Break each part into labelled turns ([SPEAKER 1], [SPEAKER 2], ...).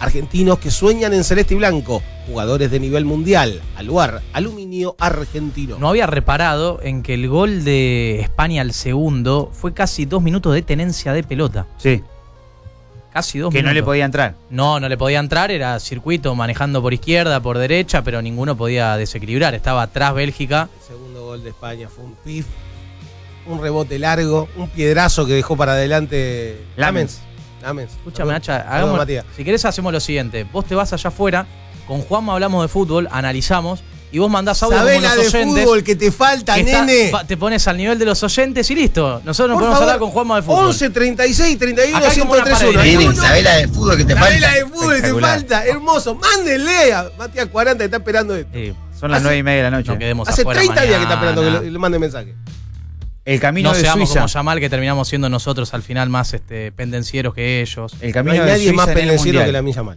[SPEAKER 1] argentinos que sueñan en celeste y blanco, jugadores de nivel mundial. Aluar, Aluminio Argentino.
[SPEAKER 2] No había reparado en que el gol de España al segundo fue casi 2 minutos de tenencia de pelota.
[SPEAKER 3] Sí.
[SPEAKER 2] Casi 2
[SPEAKER 3] Que
[SPEAKER 2] minutos.
[SPEAKER 3] no le podía entrar.
[SPEAKER 2] No le podía entrar, era circuito manejando por izquierda, por derecha, pero ninguno podía desequilibrar. Estaba atrás Bélgica.
[SPEAKER 1] El segundo gol de España fue un pif, un rebote largo, un piedrazo que dejó para adelante Lamens.
[SPEAKER 2] Escúchame, Nacha,
[SPEAKER 1] Perdón, Matías.
[SPEAKER 2] si querés hacemos lo siguiente. Vos te vas allá afuera, con Juanma hablamos de fútbol, analizamos, y vos mandás audio como
[SPEAKER 1] ¿Sabés
[SPEAKER 2] los
[SPEAKER 1] la de
[SPEAKER 2] oyentes.
[SPEAKER 1] fútbol que te falta, nene?
[SPEAKER 2] Te pones al nivel de los oyentes y listo. Nosotros nos
[SPEAKER 1] Por
[SPEAKER 2] podemos
[SPEAKER 1] favor,
[SPEAKER 2] hablar con Juanma de fútbol.
[SPEAKER 1] 11, 36, 31,
[SPEAKER 2] Acá hay como una
[SPEAKER 1] 103, 1.
[SPEAKER 2] pared.
[SPEAKER 4] ¿Sabés la de fútbol que te falta?
[SPEAKER 1] ¿Sabés la de fútbol que te
[SPEAKER 3] Espectacular.
[SPEAKER 1] falta? Hermoso. Mándenle a Matías 40 que está esperando esto.
[SPEAKER 3] Son las 9:30 de la noche.
[SPEAKER 2] No quedemos
[SPEAKER 1] Hace
[SPEAKER 2] afuera
[SPEAKER 1] 30 días que está
[SPEAKER 2] mañana.
[SPEAKER 1] esperando que le mande mensaje.
[SPEAKER 3] El camino
[SPEAKER 2] No
[SPEAKER 3] de
[SPEAKER 2] seamos
[SPEAKER 3] Suiza.
[SPEAKER 2] como Yamal, que terminamos siendo nosotros al final más pendencieros que ellos.
[SPEAKER 3] El
[SPEAKER 1] No
[SPEAKER 3] camino
[SPEAKER 1] hay
[SPEAKER 3] de
[SPEAKER 1] nadie
[SPEAKER 3] Suiza
[SPEAKER 1] más
[SPEAKER 3] en el
[SPEAKER 1] pendenciero
[SPEAKER 3] Mundial.
[SPEAKER 1] que la Milla Mal.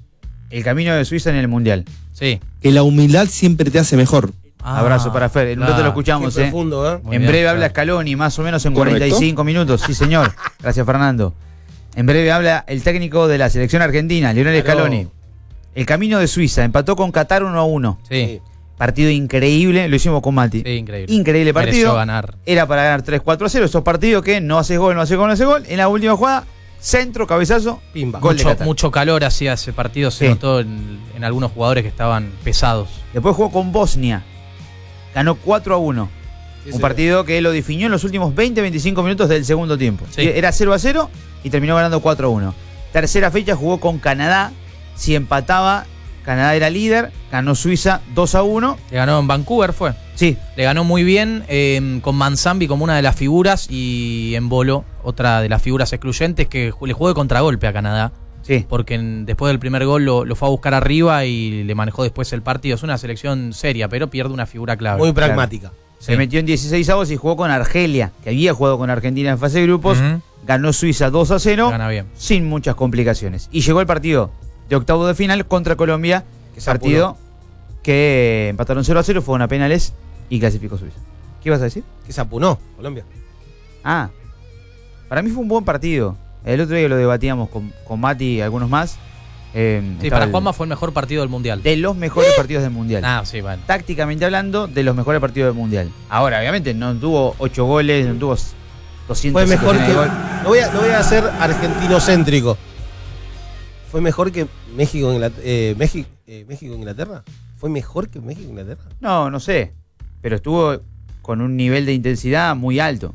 [SPEAKER 3] El camino de Suiza en el Mundial.
[SPEAKER 2] Sí.
[SPEAKER 5] Que la humildad siempre te hace mejor.
[SPEAKER 3] Abrazo para Fer. En un rato lo escuchamos,
[SPEAKER 1] Qué profundo, ¿eh?
[SPEAKER 2] Muy
[SPEAKER 3] En
[SPEAKER 2] bien,
[SPEAKER 3] breve
[SPEAKER 2] claro.
[SPEAKER 3] habla Scaloni, más o menos en
[SPEAKER 5] ¿Correcto?
[SPEAKER 3] 45 minutos. Sí, señor. Gracias, Fernando. En breve habla el técnico de la selección argentina, Lionel
[SPEAKER 1] Claro.
[SPEAKER 3] Scaloni. El camino de Suiza. Empató con Qatar 1-1.
[SPEAKER 2] Sí,
[SPEAKER 3] Partido increíble. Lo hicimos con Mati.
[SPEAKER 2] sí, increíble.
[SPEAKER 3] Increíble
[SPEAKER 2] Mereció
[SPEAKER 3] partido.
[SPEAKER 2] ganar.
[SPEAKER 3] Era para ganar 3-4-0. Esos partidos que no haces gol, no haces gol, no haces gol. En la última jugada, centro, cabezazo,
[SPEAKER 1] Pimba.
[SPEAKER 3] gol de Qatar.
[SPEAKER 2] Mucho calor hacía ese partido, se
[SPEAKER 3] Sí.
[SPEAKER 2] notó en algunos jugadores que estaban pesados.
[SPEAKER 3] Después jugó con Bosnia. Ganó 4-1. Un partido que lo definió en los últimos 20-25 minutos del segundo tiempo.
[SPEAKER 2] Sí.
[SPEAKER 3] Era 0-0 y terminó ganando 4-1. Tercera fecha jugó con Canadá. Si empataba, Canadá era líder. Ganó Suiza 2-1.
[SPEAKER 2] Le ganó en Vancouver, fue.
[SPEAKER 3] Sí,
[SPEAKER 2] Le ganó muy bien con Manzambi como una de las figuras y en Bolo, otra de las figuras excluyentes que le jugó de contragolpe a Canadá.
[SPEAKER 3] sí.
[SPEAKER 2] Porque después del primer gol lo fue a buscar arriba y le manejó después el partido. Es una selección seria, pero pierde una figura clave.
[SPEAKER 1] Muy pragmática.
[SPEAKER 3] Se metió en 16avos y jugó con Argelia, que había jugado con Argentina en fase de grupos.
[SPEAKER 2] Ujú.
[SPEAKER 3] Ganó Suiza 2-0.
[SPEAKER 2] Gana bien.
[SPEAKER 3] Sin muchas complicaciones. Y llegó el partido de octavo de final contra Colombia.
[SPEAKER 1] Que se
[SPEAKER 3] Partido que empataron 0-0, fueron a penales y clasificó Suiza. ¿Qué ibas a decir?
[SPEAKER 1] Que se apunó, Colombia.
[SPEAKER 3] Ah, para mí fue un buen partido. El otro día lo debatíamos con Mati y algunos más.
[SPEAKER 2] Sí,
[SPEAKER 3] Estaba
[SPEAKER 2] para
[SPEAKER 3] el-
[SPEAKER 2] Juanma fue el mejor partido del Mundial.
[SPEAKER 3] de los mejores partidos del Mundial.
[SPEAKER 2] Ah, sí, bueno.
[SPEAKER 3] Tácticamente hablando, de los mejores partidos del Mundial. Ahora, obviamente, no tuvo 8 goles, no tuvo 200
[SPEAKER 1] Fue mejor que.
[SPEAKER 3] goles.
[SPEAKER 1] No voy a ser argentinocéntrico. ¿Fue mejor que México-Inglaterra? ¿Fue mejor que México-Inglaterra?
[SPEAKER 3] No sé. Pero estuvo con un nivel de intensidad muy alto.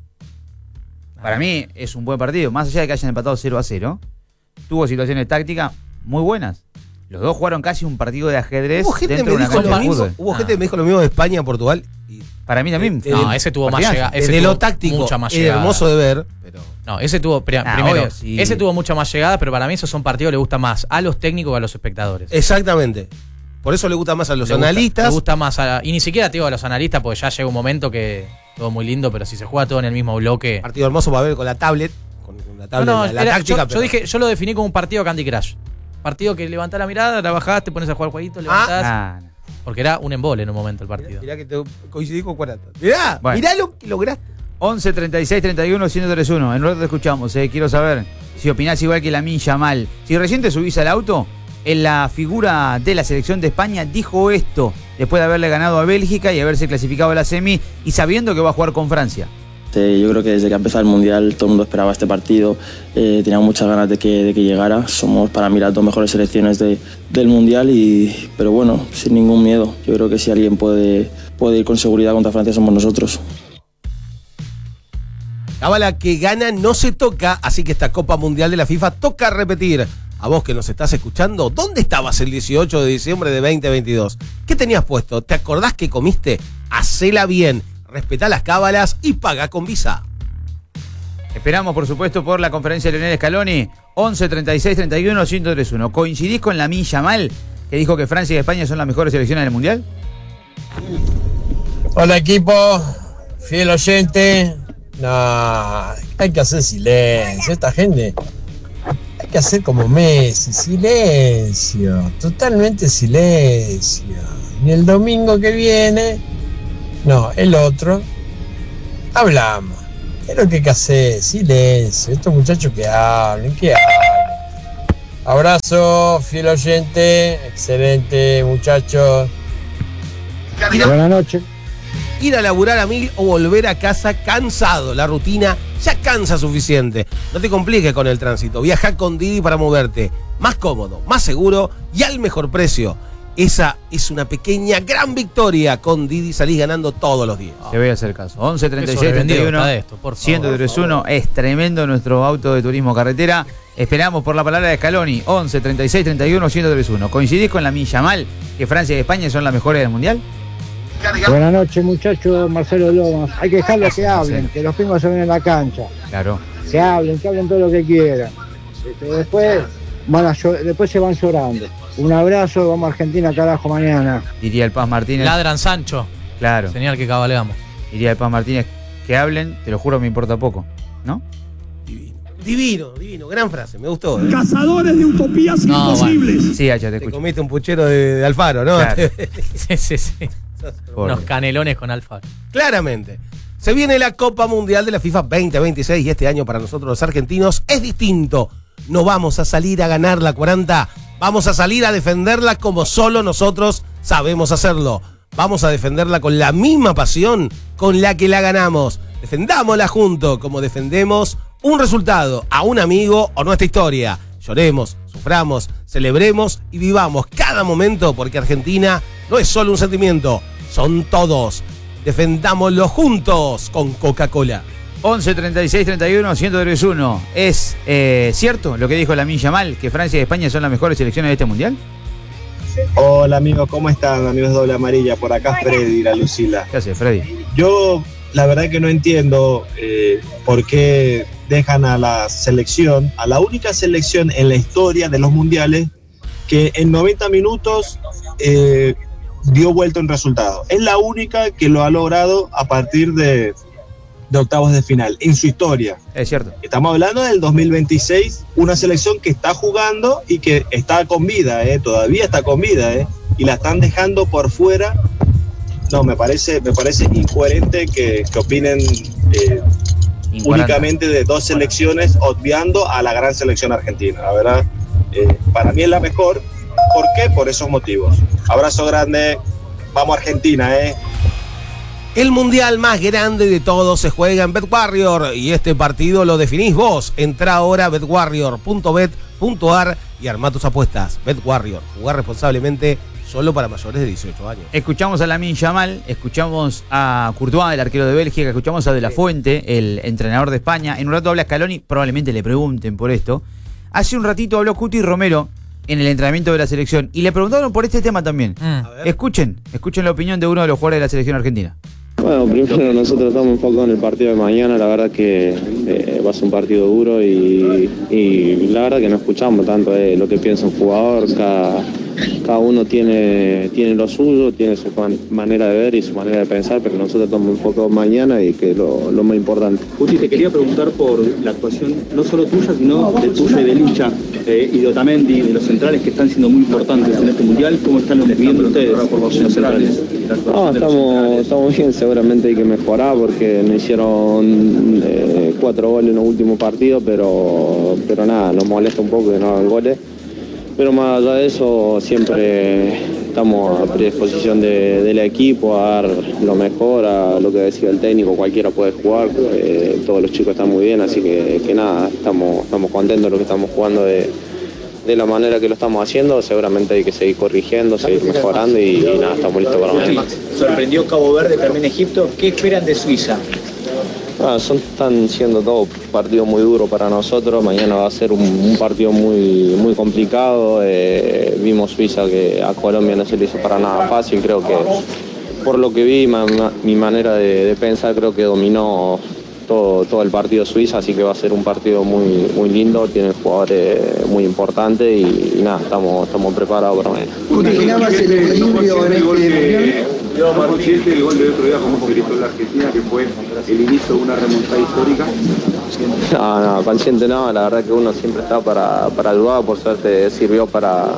[SPEAKER 3] Para mí es un buen partido. Más allá de que hayan empatado 0-0, tuvo situaciones tácticas muy buenas. Los dos jugaron casi un partido de ajedrez
[SPEAKER 1] Hubo gente,
[SPEAKER 3] dentro
[SPEAKER 1] me
[SPEAKER 3] de una
[SPEAKER 1] dijo,
[SPEAKER 3] cancha
[SPEAKER 1] lo
[SPEAKER 3] de
[SPEAKER 1] mismo,
[SPEAKER 3] fútbol.
[SPEAKER 1] hubo gente que me dijo lo mismo de España, Portugal. Y
[SPEAKER 3] Para mí también.
[SPEAKER 2] No, ese tuvo más
[SPEAKER 3] partidazo.
[SPEAKER 2] llegada. Ese
[SPEAKER 1] desde
[SPEAKER 2] tuvo
[SPEAKER 1] lo táctico,
[SPEAKER 2] mucha más
[SPEAKER 1] era
[SPEAKER 2] llegada.
[SPEAKER 1] hermoso de ver. Pero
[SPEAKER 2] No, ese tuvo, primero,
[SPEAKER 3] obvio, sí.
[SPEAKER 2] ese tuvo mucha más llegada, pero para mí esos son partidos que le gusta más a los técnicos que a los espectadores.
[SPEAKER 1] exactamente. Por eso le gusta más a los
[SPEAKER 2] Le gusta-
[SPEAKER 1] analistas.
[SPEAKER 2] Le gusta más y ni siquiera te digo a los analistas, porque ya llega un momento que todo muy lindo, pero si se juega todo en el mismo bloque.
[SPEAKER 1] Partido hermoso para ver con la tablet. Con la tablet, la
[SPEAKER 2] era-
[SPEAKER 1] táctica.
[SPEAKER 2] yo lo definí como un partido Candy Crush. Partido que levantás la mirada, la bajás, te pones a jugar el jueguito, levantás.
[SPEAKER 3] No.
[SPEAKER 2] Porque era un embole en un momento el partido.
[SPEAKER 1] Mirá que te coincidí con 40. Mirá,
[SPEAKER 3] Bueno.
[SPEAKER 1] mirá lo que lograste.
[SPEAKER 3] 11 36 31 1031. En un rato te escuchamos. Quiero saber si opinás igual que Lamine Yamal. Si recién te subís al auto, en la figura de la selección de España dijo esto después de haberle ganado a Bélgica y haberse clasificado a la semi y sabiendo que va a jugar con Francia.
[SPEAKER 6] Yo creo que desde que ha empezado el Mundial todo el mundo esperaba este partido, tenía muchas ganas de que llegara. Somos para mí las dos mejores selecciones del Mundial, pero bueno, sin ningún miedo. Yo creo que si alguien puede ir con seguridad contra Francia somos nosotros.
[SPEAKER 1] Cábala que gana no se toca, así que esta Copa Mundial de la FIFA toca repetir. A vos que nos estás escuchando, ¿dónde estabas el 18 de diciembre de 2022? ¿Qué tenías puesto? ¿Te acordás que comiste? Hacela bien, respetá las cábalas y paga con Visa.
[SPEAKER 3] Esperamos, por supuesto, por la conferencia de Lionel Scaloni. 11 36 31 1031. ¿Coincidís con Lamine Yamal, que dijo que Francia y España son las mejores selecciones del Mundial?
[SPEAKER 7] Hola equipo, fiel oyente. No, hay que hacer silencio. Esta gente hay que hacer como Messi, silencio, totalmente silencio. Ni el domingo que viene, no, el otro, hablamos. Es lo que hay que hacer, silencio. Estos muchachos que hablen. Abrazo, fiel oyente, excelente muchachos.
[SPEAKER 4] Buenas noches.
[SPEAKER 1] Ir a laburar a 1000 o volver a casa cansado. La rutina ya cansa suficiente. No te compliques con el tránsito. Viaja con Didi para moverte más cómodo, más seguro y al mejor precio. Esa es una pequeña gran victoria. Con Didi salís ganando todos los días.
[SPEAKER 3] Te voy a hacer caso. 11
[SPEAKER 2] Qué
[SPEAKER 3] 36
[SPEAKER 2] sobrevendido
[SPEAKER 3] 31
[SPEAKER 2] está esto, por favor.
[SPEAKER 3] 131. Es tremendo nuestro auto de turismo carretera. Esperamos por la palabra de Scaloni. 11 36 31 131. ¿Coincidís con la Yamal que Francia y España son las mejores del mundial?
[SPEAKER 4] Buenas noches, muchachos. Marcelo Lomas. Hay que dejarlos que hablen, que los pingos se ven en la cancha.
[SPEAKER 3] Claro.
[SPEAKER 4] Que hablen todo lo que quieran. Después se van llorando. Un abrazo, vamos a Argentina, carajo, mañana.
[SPEAKER 3] Diría el Paz Martínez.
[SPEAKER 2] Ladran Sancho.
[SPEAKER 3] Claro.
[SPEAKER 2] Señal que cabalgamos.
[SPEAKER 3] Diría el Paz Martínez que hablen, te lo juro, me importa poco. ¿No?
[SPEAKER 1] Divino, gran frase, me gustó.
[SPEAKER 8] Cazadores de utopías imposibles.
[SPEAKER 3] Bueno. Sí, Hacha, te
[SPEAKER 1] Te
[SPEAKER 3] escucho.
[SPEAKER 1] comiste un puchero de Alfaro, ¿no?
[SPEAKER 3] Claro.
[SPEAKER 2] Sí.
[SPEAKER 3] Pobre.
[SPEAKER 2] Unos canelones con Alfaro.
[SPEAKER 1] Claramente. Se viene la Copa Mundial de la FIFA 2026 y este año para nosotros los argentinos es distinto. No vamos a salir a ganar la 40, vamos a salir a defenderla como solo nosotros sabemos hacerlo. Vamos a defenderla con la misma pasión con la que la ganamos. Defendámosla junto, como defendemos un resultado, a un amigo o nuestra historia. Lloremos, suframos, celebremos y vivamos cada momento porque Argentina no es solo un sentimiento, son todos. Defendámoslo juntos con Coca-Cola.
[SPEAKER 3] 11 36 31 131. ¿Es cierto lo que dijo Lamine Yamal, que Francia y España son las mejores selecciones de este mundial?
[SPEAKER 9] Hola amigos, ¿cómo están? Amigos de Doble Amarilla, por acá Freddy, la Lucila.
[SPEAKER 3] ¿Qué hace, Freddy?
[SPEAKER 9] Yo la verdad que no entiendo por qué dejan a la selección, a la única selección en la historia de los mundiales que en 90 minutos dio vuelta un resultado. Es la única que lo ha logrado a partir de octavos de final, en su historia.
[SPEAKER 3] Es cierto.
[SPEAKER 9] Estamos hablando del 2026, una selección que está jugando y que está con vida, todavía está con vida, y la están dejando por fuera. No, me parece incoherente que opinen únicamente de dos selecciones, obviando a la gran selección argentina. La verdad, para mí es la mejor. ¿Por qué? Por esos motivos. Abrazo grande, vamos Argentina,
[SPEAKER 1] El mundial más grande de todos se juega en BetWarrior y este partido lo definís vos. Entrá ahora a betwarrior.bet.ar y armá tus apuestas. BetWarrior, jugar responsablemente, solo para mayores de 18 años.
[SPEAKER 3] Escuchamos a Lamine Yamal, escuchamos a Courtois, el arquero de Bélgica, escuchamos a De La Fuente, el entrenador de España. En un rato habla Scaloni, probablemente le pregunten por esto. Hace un ratito habló Cuti Romero en el entrenamiento de la selección y le preguntaron por este tema también. Escuchen la opinión de uno de los jugadores de la selección argentina.
[SPEAKER 6] Bueno, primero nosotros estamos enfocados en el partido de mañana, la verdad que va a ser un partido duro y la verdad que no escuchamos tanto lo que piensa un jugador, cada uno tiene lo suyo, tiene su manera de ver y su manera de pensar, pero nosotros estamos enfocados mañana y que es lo más importante.
[SPEAKER 10] Guti, te quería preguntar por la actuación no solo tuya, sino de tuya y de Licha y de Otamendi, de los centrales que están siendo muy importantes en este mundial. ¿Cómo están viviendo ustedes por los centrales?
[SPEAKER 6] No, estamos bien, seguramente hay que mejorar porque nos hicieron 4 goles en los últimos partidos, pero nada, nos molesta un poco que no hagan goles. Pero más allá de eso, siempre estamos a predisposición del equipo a dar lo mejor, a lo que decía el técnico, cualquiera puede jugar, todos los chicos están muy bien, así que nada, estamos contentos de lo que estamos jugando de la manera que lo estamos haciendo. Seguramente hay que seguir corrigiendo, seguir mejorando y nada, estamos listos para mañana.
[SPEAKER 10] Sorprendió Cabo Verde, también Egipto. ¿Qué esperan de Suiza?
[SPEAKER 6] Están siendo todos partidos muy duros para nosotros. Mañana va a ser un partido muy, muy complicado. Vimos Suiza que a Colombia no se le hizo para nada fácil. Creo que por lo que vi, mi manera de pensar, creo que dominó todo el partido Suiza, así que va a ser un partido muy, muy lindo. Tienen jugadores muy importantes y nada, estamos preparados para mañana.
[SPEAKER 10] ¿Cómo te imaginabas el equilibrio en este mundial?
[SPEAKER 11] ¿Más consciente del gol del otro día como gritó la Argentina, que fue el inicio de una remontada histórica?
[SPEAKER 6] No, consciente no, la verdad que uno siempre está para ayudar, por suerte sirvió para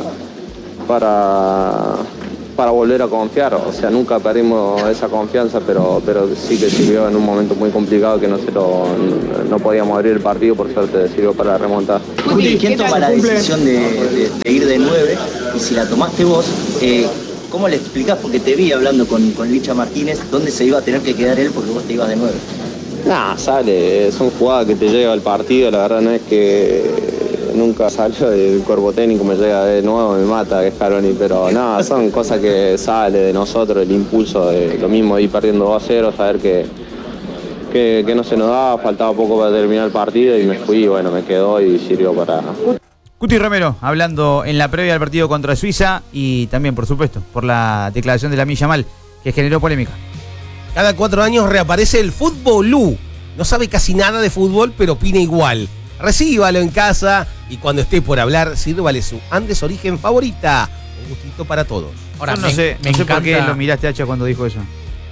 [SPEAKER 6] volver a confiar, o sea, nunca perdimos esa confianza, pero sí que sirvió en un momento muy complicado que no podíamos abrir el partido, por suerte sirvió para remontar.
[SPEAKER 12] Juli, ¿quién toma la decisión de ir de 9? Y si la tomaste vos, ¿cómo le explicás? Porque te vi hablando con Licha Martínez, ¿dónde se iba a tener que quedar él porque vos te ibas de 9?
[SPEAKER 13] Nah, sale, son jugadas que te llega al partido, la verdad no es que nunca salió del cuerpo técnico, me llega de nuevo, me mata Scaloni, pero nada, son cosas que sale de nosotros, el impulso de lo mismo de ir perdiendo 2-0, saber que no se nos daba, faltaba poco para terminar el partido y me fui, bueno, me quedó y sirvió para...
[SPEAKER 3] Cuti Romero hablando en la previa del partido contra Suiza y también, por supuesto, por la declaración de Lamine Yamal, que generó polémica.
[SPEAKER 1] Cada 4 años reaparece el Fútbolú. No sabe casi nada de fútbol, pero opina igual. Recíbalo en casa y cuando esté por hablar, sírvale su Andes Origen favorita. Un gustito para todos.
[SPEAKER 3] Ahora, no sé por qué lo miraste, Hacha, cuando dijo eso.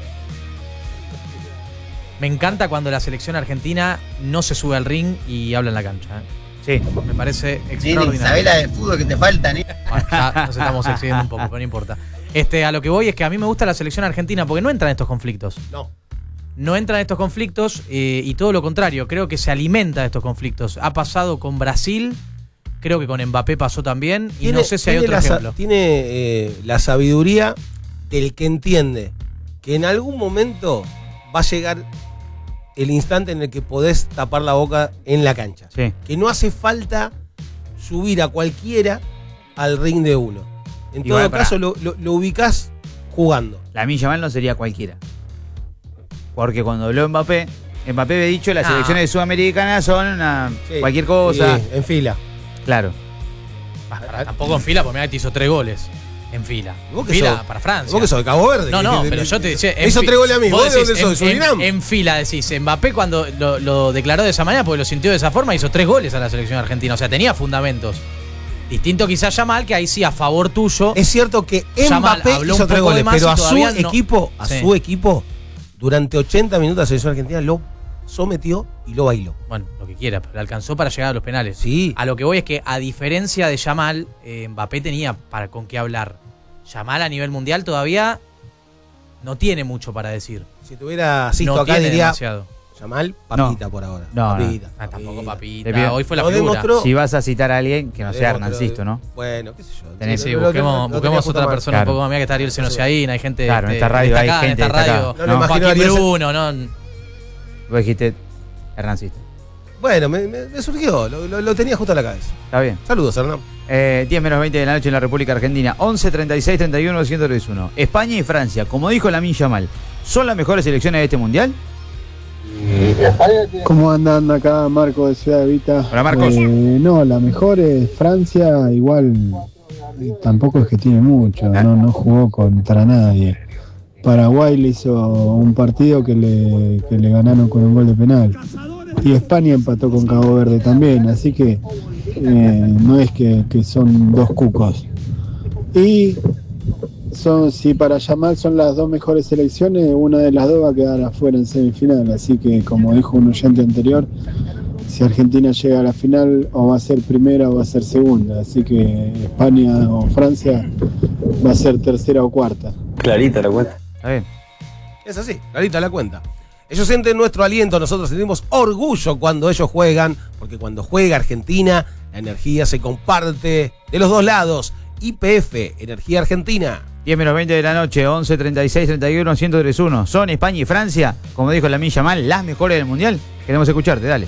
[SPEAKER 2] Me encanta cuando la selección argentina no se sube al ring y habla en la cancha. Sí. Me parece extraordinario.
[SPEAKER 14] ¿Sabés la de fútbol que te faltan?
[SPEAKER 2] Bueno, ya nos estamos excediendo un poco, pero no importa. A lo que voy es que a mí me gusta la selección argentina porque no entra en estos conflictos. No entra en estos conflictos y todo lo contrario, creo que se alimenta de estos conflictos. Ha pasado con Brasil, creo que con Mbappé pasó también, y no sé si hay otro ejemplo.
[SPEAKER 1] Tiene la sabiduría del que entiende que en algún momento va a llegar el instante en el que podés tapar la boca en la cancha.
[SPEAKER 3] Sí.
[SPEAKER 1] Que no hace falta subir a cualquiera al ring de uno. En todo caso, lo ubicás jugando.
[SPEAKER 3] Lamine Yamal no sería cualquiera. Porque cuando habló Mbappé había dicho las selecciones sudamericanas son cualquier cosa.
[SPEAKER 1] Sí, en fila.
[SPEAKER 3] Claro.
[SPEAKER 2] Tampoco en fila, porque mirá que te hizo 3 goles. En fila.
[SPEAKER 1] ¿Vos que
[SPEAKER 2] fila
[SPEAKER 1] sos?
[SPEAKER 2] para Francia.
[SPEAKER 1] ¿Vos que sos de Cabo Verde?
[SPEAKER 2] No, pero yo te decía.
[SPEAKER 1] Me hizo 3 goles a mí. ¿Vos de dónde sos? ¿De Surinam?
[SPEAKER 2] En fila decís. Mbappé cuando lo declaró de esa manera, porque lo sintió de esa forma, hizo 3 goles a la selección argentina. O sea, tenía fundamentos. Distinto quizás Yamal, que ahí sí a favor tuyo.
[SPEAKER 1] Es cierto que Mbappé hizo 3 goles, pero a su equipo, durante 80 minutos la selección argentina lo sometió y lo bailó.
[SPEAKER 2] Bueno, lo que quiera, pero le alcanzó para llegar a los penales.
[SPEAKER 1] Sí.
[SPEAKER 2] A lo que voy es que, a diferencia de Yamal, Mbappé tenía con qué hablar. Yamal a nivel mundial todavía no tiene mucho para decir.
[SPEAKER 1] Si tuviera Sisto acá diría demasiado. Yamal, papita por ahora.
[SPEAKER 3] Papita.
[SPEAKER 2] Tampoco papita. Hoy fue la figura.
[SPEAKER 3] Demostró, si vas a citar a alguien que no sea Hernán Sisto, ¿no?
[SPEAKER 1] Bueno, qué sé yo.
[SPEAKER 2] Sí, busquemos otra persona un poco más. Mira que está Ariel Senosiaín, hay gente.
[SPEAKER 3] Claro, en esta radio hay gente.
[SPEAKER 2] En esta radio.
[SPEAKER 1] No,
[SPEAKER 2] Joaquín Bruno, ¿no?
[SPEAKER 3] Vos dijiste Hernán Sisto.
[SPEAKER 1] Bueno, me surgió, lo tenía justo a la cabeza.
[SPEAKER 3] Está bien.
[SPEAKER 1] Saludos, Hernán.
[SPEAKER 3] 10 menos 20 de la noche en la República Argentina. 11, 36, 31, 131. España y Francia, como dijo Lamine Yamal, ¿son las mejores selecciones de este mundial?
[SPEAKER 4] ¿Cómo andan acá? Marco de Ciudad Evita.
[SPEAKER 3] Hola, Marcos.
[SPEAKER 4] No, la mejor es Francia, igual tampoco es que tiene mucho, no jugó contra nadie. Paraguay le hizo un partido que le ganaron con un gol de penal. Y España empató con Cabo Verde también, así que no es que son dos cucos. Y si para Yamal son las 2 mejores selecciones, una de las 2 va a quedar afuera en semifinal, así que como dijo un oyente anterior, si Argentina llega a la final o va a ser primera o va a ser segunda, así que España o Francia va a ser tercera o cuarta.
[SPEAKER 13] Clarita la cuenta.
[SPEAKER 3] Está bien.
[SPEAKER 1] Es así, clarita la cuenta. Ellos sienten nuestro aliento, nosotros sentimos orgullo cuando ellos juegan, porque cuando juega Argentina, la energía se comparte de los dos lados. YPF, Energía Argentina.
[SPEAKER 3] 10 menos 20 de la noche, 11, 36, 31, 131. ¿Son España y Francia, como dijo Lamine Yamal, las mejores del mundial? Queremos escucharte, dale.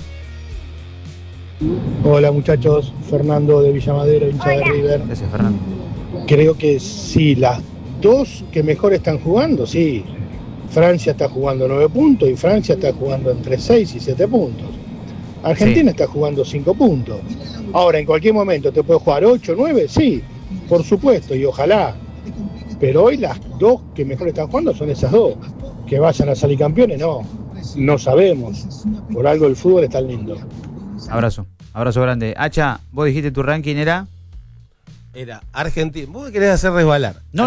[SPEAKER 15] Hola muchachos, Fernando de Villamadero, hincha de River.
[SPEAKER 3] Gracias, Fernando.
[SPEAKER 15] Creo que sí, las 2 que mejor están jugando, sí. Francia está jugando 9 puntos y Francia está jugando entre 6 y 7 puntos. Argentina está jugando 5 puntos. Ahora, en cualquier momento te puede jugar 8, 9, sí, por supuesto, y ojalá. Pero hoy las 2 que mejor están jugando son esas 2. Que vayan a salir campeones, no sabemos. Por algo el fútbol es tan lindo.
[SPEAKER 3] Abrazo grande. Hacha, vos dijiste tu ranking era
[SPEAKER 1] Argentina. Vos me querés hacer resbalar.
[SPEAKER 3] No.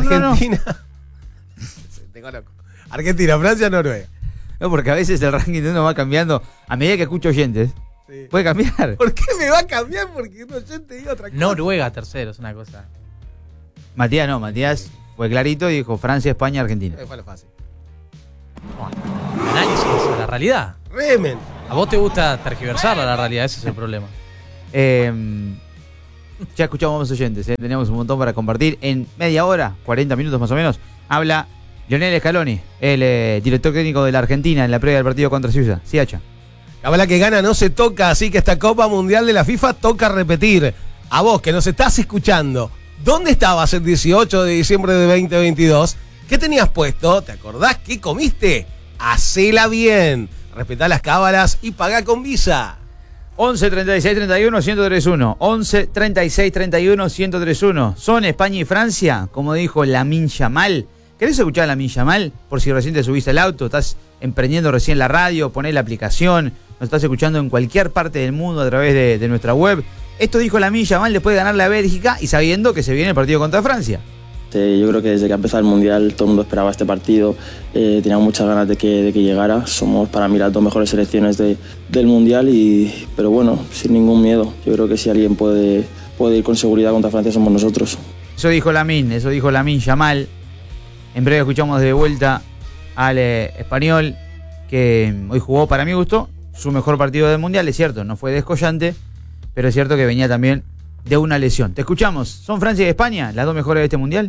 [SPEAKER 1] Tengo loco. Argentina, Francia, Noruega.
[SPEAKER 3] No, porque a veces el ranking de uno va cambiando a medida que escucho oyentes. Sí. Puede cambiar.
[SPEAKER 1] ¿Por qué me va a cambiar? Porque un oyente diga otra cosa.
[SPEAKER 2] Noruega tercero, es una cosa.
[SPEAKER 3] Matías fue clarito y dijo Francia, España, Argentina.
[SPEAKER 1] Fue lo fácil.
[SPEAKER 2] Análisis de la realidad.
[SPEAKER 1] Remen.
[SPEAKER 2] A vos te gusta tergiversar la realidad, ese es el problema.
[SPEAKER 3] Ya escuchamos más oyentes, teníamos un montón para compartir. En media hora, 40 minutos más o menos, habla Lionel Scaloni, el director técnico de la Argentina en la previa del partido contra Suiza. Sí, Hacha.
[SPEAKER 1] Cabala que gana no se toca, así que esta Copa Mundial de la FIFA toca repetir. A vos que nos estás escuchando, ¿dónde estabas el 18 de diciembre de 2022? ¿Qué tenías puesto? ¿Te acordás qué comiste? Hacela bien, respetá las cábalas y pagá con Visa.
[SPEAKER 3] 11 36 31 1031. 11 36 31 1031. Son España y Francia, como dijo Lamine Yamal. ¿Querés escuchar a Lamine Yamal? Por si recién te subiste al auto, estás emprendiendo recién la radio, ponés la aplicación, nos estás escuchando en cualquier parte del mundo a través de nuestra web. Esto dijo Lamine Yamal después de ganarle a Bélgica y sabiendo que se viene el partido contra Francia.
[SPEAKER 6] Yo creo que desde que ha empezado el Mundial todo el mundo esperaba este partido, tenía muchas ganas de que llegara. Somos para mí las dos mejores selecciones del Mundial, pero bueno, sin ningún miedo. Yo creo que si alguien puede ir con seguridad contra Francia somos nosotros.
[SPEAKER 3] Eso dijo Lamine Yamal. En breve escuchamos de vuelta al español que hoy jugó, para mi gusto, su mejor partido del Mundial. Es cierto, no fue descollante, pero es cierto que venía también de una lesión. Te escuchamos. ¿Son Francia y España las dos mejores de este Mundial?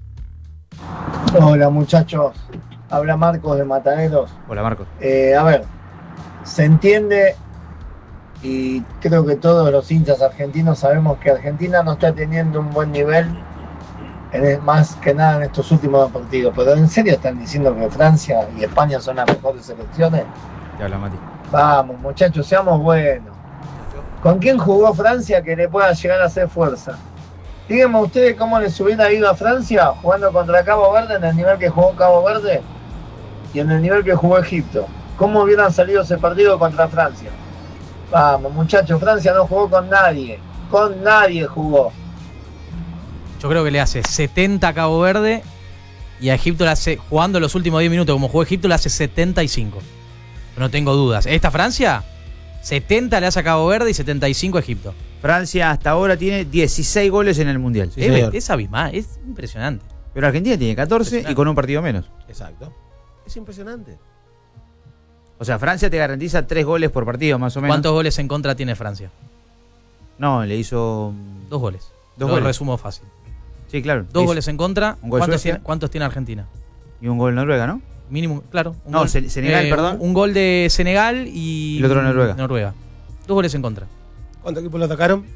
[SPEAKER 14] Hola muchachos, habla Marcos de Mataderos.
[SPEAKER 3] Hola Marcos.
[SPEAKER 14] A ver, se entiende y creo que todos los hinchas argentinos sabemos que Argentina no está teniendo un buen nivel, más que nada en estos últimos partidos. Pero ¿en serio están diciendo que Francia y España son las mejores selecciones?
[SPEAKER 3] Te habla Mati.
[SPEAKER 14] Vamos muchachos, seamos buenos. ¿Con quién jugó Francia que le pueda llegar a hacer fuerza? Díganme ustedes cómo les hubiera ido a Francia jugando contra Cabo Verde en el nivel que jugó Cabo Verde y en el nivel que jugó Egipto. ¿Cómo hubieran salido ese partido contra Francia? Vamos muchachos, Francia no jugó con nadie jugó.
[SPEAKER 2] Yo creo que le hace 70 a Cabo Verde y a Egipto le hace, jugando los últimos 10 minutos como jugó Egipto, le hace 75. No tengo dudas. ¿Esta Francia? 70 le hace a Cabo Verde y 75 a Egipto.
[SPEAKER 3] Francia hasta ahora tiene 16 goles en el Mundial.
[SPEAKER 2] Sí, es abismal, es impresionante.
[SPEAKER 3] Pero Argentina tiene 14 y con un partido menos.
[SPEAKER 1] Exacto. Es impresionante.
[SPEAKER 3] O sea, Francia te garantiza 3 goles por partido, más o menos.
[SPEAKER 2] ¿Cuántos goles en contra tiene Francia?
[SPEAKER 3] No, le hizo
[SPEAKER 2] 2 goles.
[SPEAKER 3] Dos goles.
[SPEAKER 2] Resumo fácil.
[SPEAKER 3] Sí, claro.
[SPEAKER 2] 2 goles en contra.
[SPEAKER 3] Un gol
[SPEAKER 2] ¿Cuántos tiene Argentina?
[SPEAKER 3] Y un gol Noruega, ¿no?
[SPEAKER 2] Mínimo, claro.
[SPEAKER 3] Senegal, perdón.
[SPEAKER 2] Un gol de Senegal y
[SPEAKER 3] el otro Noruega.
[SPEAKER 2] 2 goles en contra.
[SPEAKER 1] ¿Cuántos equipos lo atacaron?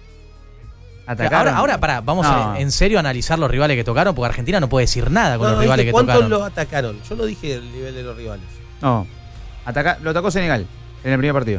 [SPEAKER 2] Ahora vamos en serio a analizar los rivales que tocaron, porque Argentina no puede decir nada con los rivales que tocaron.
[SPEAKER 1] ¿Cuántos los atacaron? Yo no dije el nivel de los rivales.
[SPEAKER 3] No. Lo atacó Senegal en el primer partido.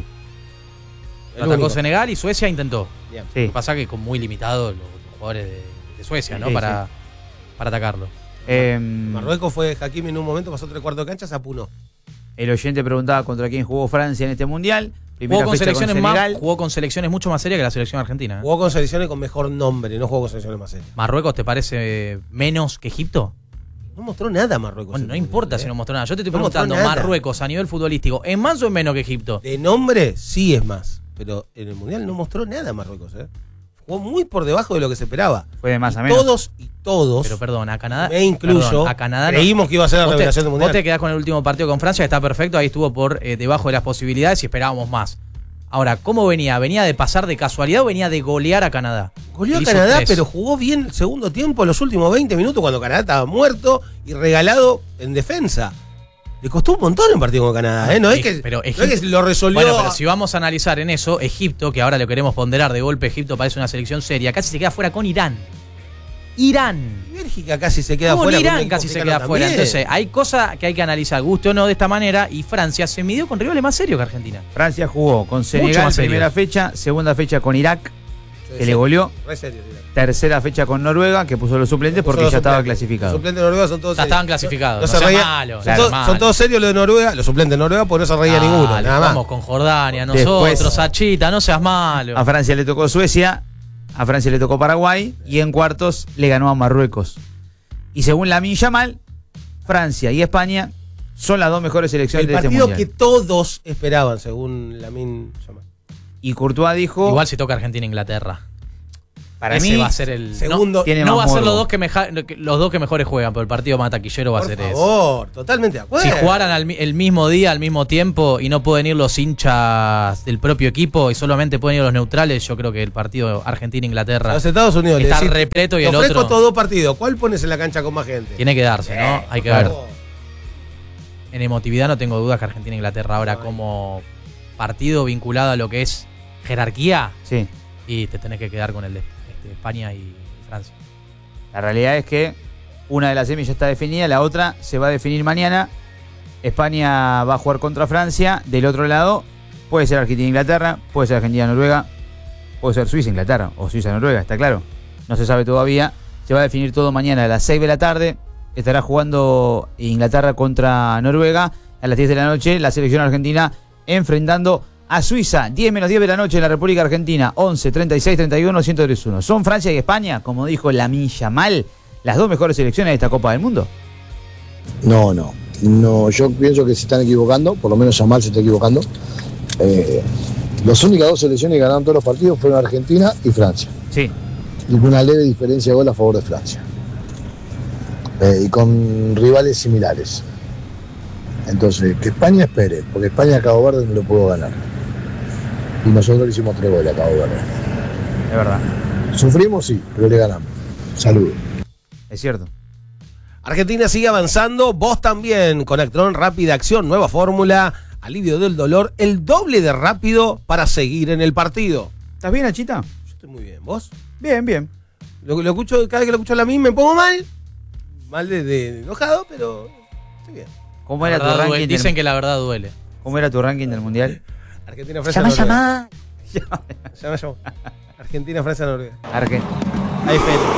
[SPEAKER 2] Lo atacó Senegal y Suecia intentó.
[SPEAKER 1] Bien.
[SPEAKER 2] Sí. Lo que pasa es que con muy limitados los jugadores de Suecia, ¿no?
[SPEAKER 3] Sí,
[SPEAKER 2] para atacarlo.
[SPEAKER 1] Marruecos fue Hakimi en un momento, pasó 3/4 de cancha, se apunó.
[SPEAKER 3] El oyente preguntaba contra quién jugó Francia en este Mundial.
[SPEAKER 2] Jugó con selecciones mucho más serias que la selección argentina.
[SPEAKER 1] Jugó con selecciones con mejor nombre, no jugó con selecciones más serias.
[SPEAKER 2] ¿Marruecos te parece menos que Egipto?
[SPEAKER 1] No mostró nada Marruecos.
[SPEAKER 2] Bueno, no importa si no mostró nada. Yo te estoy preguntando, Marruecos a nivel futbolístico, ¿es más o es menos que Egipto?
[SPEAKER 1] De nombre sí es más, pero en el Mundial no mostró nada Marruecos, Jugó muy por debajo de lo que se esperaba.
[SPEAKER 3] Fue de más a menos.
[SPEAKER 1] Todos.
[SPEAKER 2] Pero perdón, a Canadá.
[SPEAKER 1] Me incluyo.
[SPEAKER 2] A Canadá
[SPEAKER 1] creímos que iba a ser la revelación del Mundial.
[SPEAKER 2] Vos te quedás con el último partido con Francia, que está perfecto. Ahí estuvo por debajo de las posibilidades y esperábamos más. Ahora, ¿cómo venía? ¿Venía de pasar de casualidad o venía de golear a Canadá?
[SPEAKER 1] Goleó a Canadá, pero jugó bien el segundo tiempo, los últimos 20 minutos, cuando Canadá estaba muerto y regalado en defensa. Le costó un montón el partido con Canadá, No es que lo resolvió.
[SPEAKER 2] Bueno, pero si vamos a analizar en eso, Egipto, que ahora lo queremos ponderar de golpe, Egipto parece una selección seria, casi se queda fuera con Irán.
[SPEAKER 1] Y Bélgica casi se queda fuera.
[SPEAKER 2] Irán casi se queda fuera. Entonces, hay cosas que hay que analizar, guste o no, de esta manera. Y Francia se midió con rivales más serios que Argentina.
[SPEAKER 3] Francia jugó con Senegal primera fecha, segunda fecha con Irak, que le goleó. Tercera fecha con Noruega, que puso los suplentes porque ya estaba clasificado.
[SPEAKER 1] Los suplentes de Noruega son todos serios.
[SPEAKER 2] Estaban clasificados.
[SPEAKER 1] No se reía, son todos serios los de Noruega, los suplentes de Noruega, porque no se reía ninguno. Nada más.
[SPEAKER 2] Vamos con Jordania, nosotros, Achita, no seas malo.
[SPEAKER 3] A Francia le tocó Suecia. A Francia le tocó Paraguay y en cuartos le ganó a Marruecos. Y según Lamine Yamal, Francia y España son las dos mejores selecciones de este Mundial.
[SPEAKER 1] El partido que todos esperaban, según Lamine Yamal.
[SPEAKER 3] Y Courtois dijo...
[SPEAKER 2] Igual si toca Argentina-Inglaterra.
[SPEAKER 3] Para
[SPEAKER 2] ese
[SPEAKER 3] mí,
[SPEAKER 2] va a ser el
[SPEAKER 1] segundo.
[SPEAKER 2] No va a ser los dos que mejores juegan, pero el partido más taquillero va a ser ese.
[SPEAKER 1] Por favor, totalmente de acuerdo.
[SPEAKER 2] Si jugaran el mismo día, al mismo tiempo, y no pueden ir los hinchas del propio equipo y solamente pueden ir los neutrales, yo creo que el partido Argentina-Inglaterra
[SPEAKER 1] Los Estados Unidos
[SPEAKER 2] está
[SPEAKER 1] le decís,
[SPEAKER 2] repleto y
[SPEAKER 1] te
[SPEAKER 2] el
[SPEAKER 1] ofrezco
[SPEAKER 2] otro
[SPEAKER 1] estos dos partidos. ¿Cuál pones en la cancha con más gente?
[SPEAKER 2] tiene que darse, ¿no? Hay que
[SPEAKER 1] por
[SPEAKER 2] ver.
[SPEAKER 1] favor.
[SPEAKER 2] En emotividad no tengo dudas que Argentina-Inglaterra ahora como partido vinculado a lo que es jerarquía,
[SPEAKER 3] Sí.
[SPEAKER 2] y te tenés que quedar con el de España y Francia.
[SPEAKER 3] La realidad es que una de las semis ya está definida, la otra se va a definir mañana. España va a jugar contra Francia. Del otro lado puede ser Argentina-Inglaterra, puede ser Argentina-Noruega, puede ser Suiza-Inglaterra o Suiza-Noruega, está claro. No se sabe todavía. Se va a definir todo mañana a las 6 de la tarde. Estará jugando Inglaterra contra Noruega. A las 10 de la noche la selección argentina enfrentando a Suiza. 10 menos 10 de la noche en la República Argentina. 11, 36, 31, 103-1. ¿Son Francia y España, como dijo Lamine Yamal, las dos mejores selecciones de esta Copa del Mundo?
[SPEAKER 16] No, yo pienso que se están equivocando, por lo menos Yamal se está equivocando. Las únicas dos selecciones que ganaron todos los partidos fueron Argentina y Francia.
[SPEAKER 3] Sí.
[SPEAKER 16] Y con una leve diferencia de gol a favor de Francia. Y con rivales similares. Entonces, que España espere, porque España a Cabo Verde no lo pudo ganar. Y nosotros le hicimos 3 goles a Cabo Verde.
[SPEAKER 3] Es verdad.
[SPEAKER 16] Sufrimos, sí, pero le ganamos. Saludos.
[SPEAKER 3] Es cierto.
[SPEAKER 1] Argentina sigue avanzando, vos también, con Actron Rápida Acción, nueva fórmula, alivio del dolor, el doble de rápido para seguir en el partido.
[SPEAKER 3] ¿Estás bien, Achita?
[SPEAKER 1] Yo estoy muy bien, ¿vos?
[SPEAKER 3] Bien, bien.
[SPEAKER 1] Lo escucho, cada vez que lo escucho a la misma me pongo mal de enojado, pero estoy bien.
[SPEAKER 3] ¿Cómo era tu ranking?
[SPEAKER 2] Dicen que la verdad duele.
[SPEAKER 3] ¿Cómo era tu ranking del Mundial?
[SPEAKER 1] Argentina, Francia, Noruega.
[SPEAKER 3] Llama.
[SPEAKER 1] Argentina, Francia, Noruega.
[SPEAKER 3] Ahí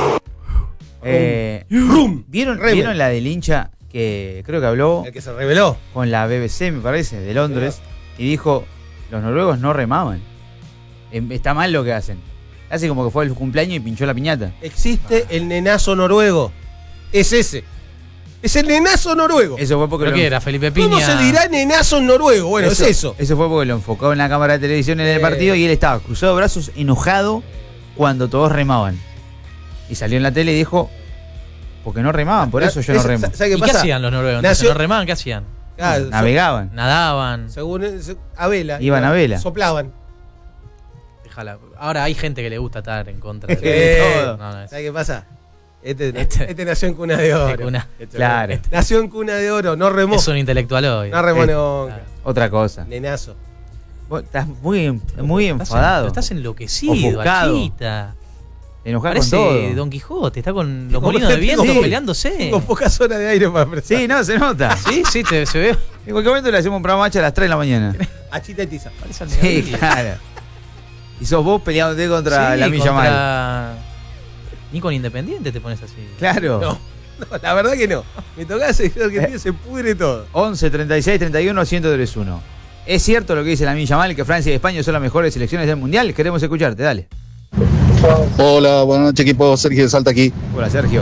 [SPEAKER 3] ¿Vieron la del hincha que creo que habló?
[SPEAKER 1] El que se reveló.
[SPEAKER 3] Con la BBC, me parece, de Londres, y dijo, los noruegos no remaban. Está mal lo que hacen. Hace como que fue el cumpleaños y pinchó la piñata.
[SPEAKER 1] Existe el nenazo noruego. Es ese. Es el nenazo noruego.
[SPEAKER 3] Eso fue porque
[SPEAKER 2] ¿Pero qué era? Felipe Piña.
[SPEAKER 1] ¿Cómo se dirá nenazo noruego? Bueno, es eso.
[SPEAKER 3] Eso fue porque lo enfocó en la cámara de televisión en el partido y él estaba cruzado de brazos, enojado, cuando todos remaban. Y salió en la tele y dijo, porque no remaban, por eso yo no remo.
[SPEAKER 2] ¿Y qué hacían los noruegos? ¿No remaban? ¿Qué hacían?
[SPEAKER 3] Navegaban.
[SPEAKER 2] Nadaban.
[SPEAKER 1] Según a vela.
[SPEAKER 3] Iban a vela.
[SPEAKER 1] Soplaban.
[SPEAKER 2] Déjala. Ahora hay gente que le gusta estar en contra de todo.
[SPEAKER 1] ¿Sabes qué pasa? Este nació en cuna de oro.
[SPEAKER 3] Claro.
[SPEAKER 1] Nació en cuna de oro, no remó.
[SPEAKER 2] Es un intelectual hoy.
[SPEAKER 1] No remó nunca.
[SPEAKER 3] Otra cosa.
[SPEAKER 1] Nenazo.
[SPEAKER 3] Vos estás muy enfadado.
[SPEAKER 2] Estás enloquecido,
[SPEAKER 3] ofuscado.
[SPEAKER 2] Achita.
[SPEAKER 3] Enojado
[SPEAKER 2] Parece
[SPEAKER 3] con todo.
[SPEAKER 2] Don Quijote, está con los molinos de viento peleándose.
[SPEAKER 1] Tengo pocas horas de aire para expresar.
[SPEAKER 3] Sí, no, se nota.
[SPEAKER 2] Sí, se ve.
[SPEAKER 3] En cualquier momento le hacemos un programa a las 3 de la mañana.
[SPEAKER 1] Achita y tiza.
[SPEAKER 3] Sí, claro. Y sos vos peleándote contra la Milla Mal.
[SPEAKER 2] Ni con Independiente te pones así.
[SPEAKER 3] Claro.
[SPEAKER 1] No, la verdad que no. Me tocás el Argentina, se pudre todo.
[SPEAKER 3] 11, 36, 31, 103-1. ¿Es cierto lo que dice la Milla Mal, que Francia y España son las mejores selecciones del Mundial? Queremos escucharte, dale.
[SPEAKER 17] Hola, buenas noches equipo, Sergio de Salta aquí.
[SPEAKER 3] Hola Sergio.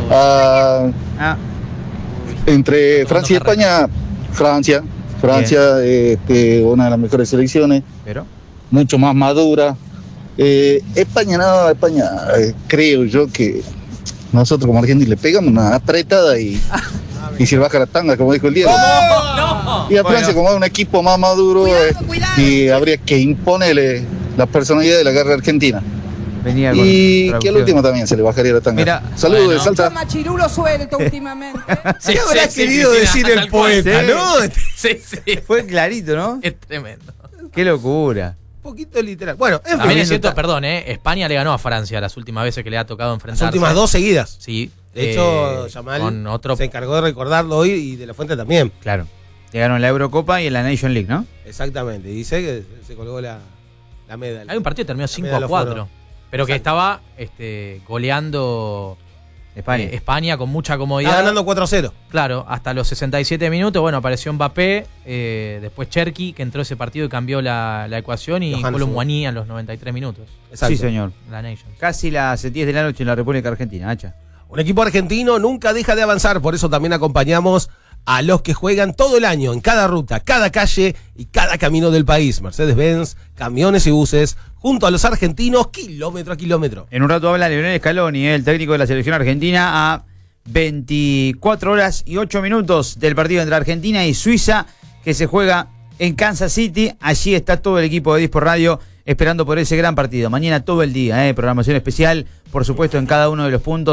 [SPEAKER 17] Entre Francia y España, Francia, una de las mejores selecciones,
[SPEAKER 3] pero
[SPEAKER 17] mucho más madura. España creo yo que nosotros como Argentina le pegamos una apretada y se baja la tanga, como dijo el Diego. Y a Francia, como es un equipo más maduro, y habría que imponerle la personalidad de la guerra argentina. Y que al último también se le bajaría la tanga.
[SPEAKER 3] Mira,
[SPEAKER 17] saludos de Salta.
[SPEAKER 18] Machirulo suelto últimamente.
[SPEAKER 1] ¿Qué habrá querido decir el poeta, no?
[SPEAKER 2] Sí.
[SPEAKER 3] Fue clarito, ¿no?
[SPEAKER 2] Es tremendo.
[SPEAKER 3] Qué locura.
[SPEAKER 1] Un poquito literal. Bueno, en fin.
[SPEAKER 2] También es cierto, perdón, España le ganó a Francia las últimas veces que le ha tocado enfrentarse.
[SPEAKER 1] Las últimas 2 seguidas.
[SPEAKER 2] Sí.
[SPEAKER 1] De hecho, Yamal se encargó de recordarlo hoy y de la Fuente también.
[SPEAKER 3] Claro. Le ganó en la Eurocopa y en la Nation League, ¿no?
[SPEAKER 1] Exactamente. Y dice que se colgó la medalla.
[SPEAKER 2] Hay un partido que terminó 5-4. Pero que estaba goleando España con mucha comodidad.
[SPEAKER 1] Ganando 4-0.
[SPEAKER 2] Claro, hasta los 67 minutos. Bueno, apareció Mbappé, después Cherki, que entró a ese partido y cambió la ecuación, y Colomboani a los 93 minutos.
[SPEAKER 3] Exacto. Sí, señor.
[SPEAKER 2] La Nation.
[SPEAKER 3] Casi las 10 de la noche en la República Argentina, Hacha.
[SPEAKER 1] Un equipo argentino nunca deja de avanzar, por eso también acompañamos a los que juegan todo el año en cada ruta, cada calle y cada camino del país. Mercedes-Benz, camiones y buses, junto a los argentinos, kilómetro a kilómetro.
[SPEAKER 3] En un rato habla Lionel Scaloni, el técnico de la selección argentina, a 24 horas y 8 minutos del partido entre Argentina y Suiza, que se juega en Kansas City. Allí está todo el equipo de Dispor Radio esperando por ese gran partido. Mañana todo el día, programación especial, por supuesto, en cada uno de los puntos.